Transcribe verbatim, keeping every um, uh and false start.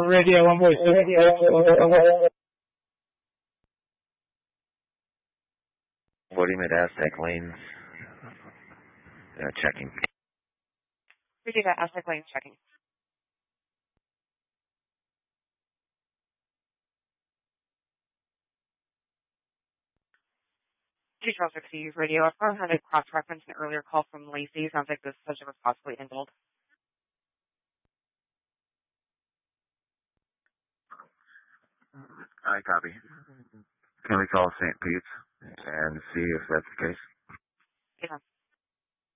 Radio one voice. forty mid Aztec lanes. Uh, checking. We do that. Aztec lanes checking. two twelve sixty radio. I've probably had a cross-reference an earlier call from Lacey. Sounds like this subject was possibly indulged. I copy. Can we call Saint Pete's and see if that's the case? Yeah.